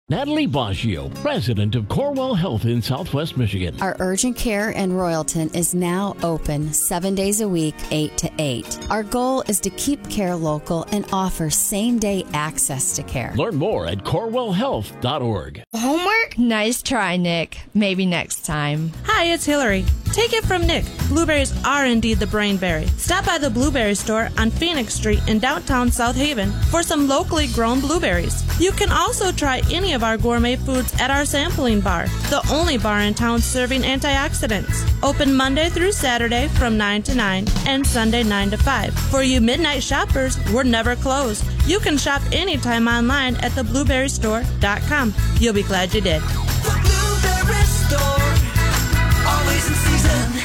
Natalie Baggio, president of Corewell Health in Southwest Michigan. Our urgent care in Royalton is now open 7 days a week, 8 to 8. Our goal is to keep care local and offer same-day access to care. Learn more at corewellhealth.org. Homework? Nice try, Nick. Maybe next time. Hi, it's Hillary. Take it from Nick. Blueberries are indeed the brain berry. Stop by the Blueberry Store on Phoenix Street in downtown South Haven for some locally grown blueberries. You can also try any of our gourmet foods at our sampling bar, the only bar in town serving antioxidants. Open Monday through Saturday from 9 to 9 and Sunday 9 to 5. For you midnight shoppers, we're never closed. You can shop anytime online at theblueberrystore.com. You'll be glad you did. The Blueberry Store, always in season.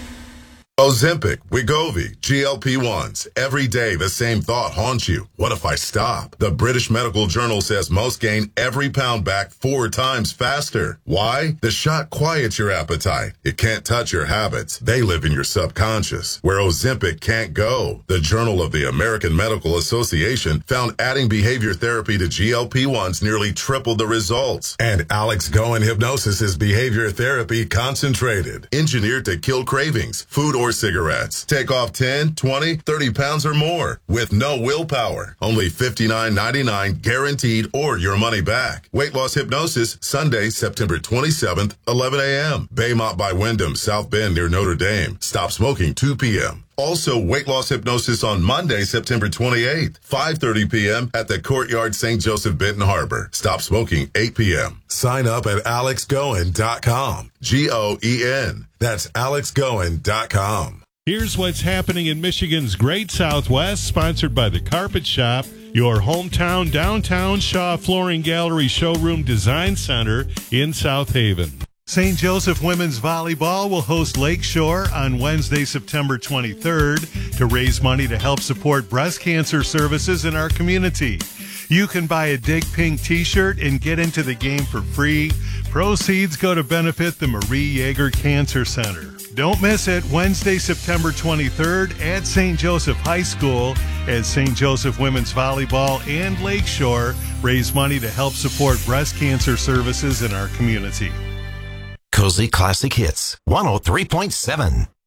Ozempic, Wegovy, GLP-1s. Every day the same thought haunts you. What if I stop? The British Medical Journal says most gain every pound back 4 times faster. Why? The shot quiets your appetite. It can't touch your habits. They live in your subconscious, where Ozempic can't go. The Journal of the American Medical Association found adding behavior therapy to GLP-1s nearly tripled the results. And Alex Goen Hypnosis is behavior therapy concentrated, engineered to kill cravings, food or cigarettes. Take off 10, 20, 30 pounds or more with no willpower. Only $59.99 guaranteed or your money back. Weight Loss Hypnosis, Sunday, September 27th, 11 a.m. Baymont by Wyndham, South Bend near Notre Dame. Stop smoking 2 p.m. Also, Weight Loss Hypnosis on Monday, September 28th, 5:30 p.m. at the Courtyard St. Joseph, Benton Harbor. Stop smoking 8 p.m. Sign up at alexgoen.com. G-O-E-N. That's alexgoen.com. Here's what's happening in Michigan's Great Southwest, sponsored by The Carpet Shop, your hometown downtown Shaw Flooring Gallery Showroom Design Center in South Haven. St. Joseph Women's Volleyball will host Lakeshore on Wednesday, September 23rd to raise money to help support breast cancer services in our community. You can buy a Dig Pink t-shirt and get into the game for free. Proceeds go to benefit the Marie Yeager Cancer Center. Don't miss it, Wednesday, September 23rd at St. Joseph High School as St. Joseph Women's Volleyball and Lakeshore raise money to help support breast cancer services in our community. Cozy Classic Hits 103.7.